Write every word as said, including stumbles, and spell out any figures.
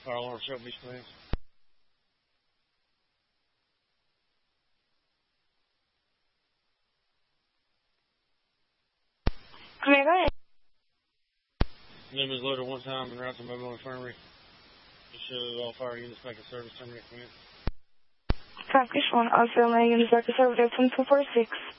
Fire alarm, Shelby Beach, please. Come here, go ahead. Name is loaded one time and route to mobile infirmary. Just show that all fire units back in service, terminate command. Practice one, I'll fill my units back to service, ten four four six.